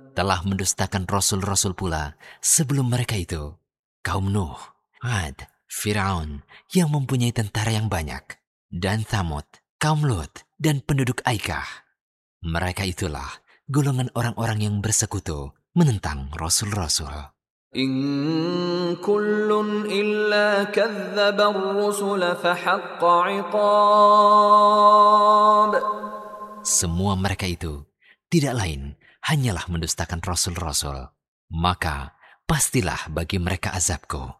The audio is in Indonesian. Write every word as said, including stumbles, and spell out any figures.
telah mendustakan rasul-rasul pula sebelum mereka itu. Kaum Nuh, Ad, Firaun yang mempunyai tentara yang banyak, dan Thamud, kaum Lut, dan penduduk Aikah. Mereka itulah golongan orang-orang yang bersekutu menentang rasul-rasul. إن كل إلا كذب الرسل فحق عقاب. Semua mereka itu tidak lain hanyalah mendustakan rasul-rasul. Maka pastilah bagi mereka azabku.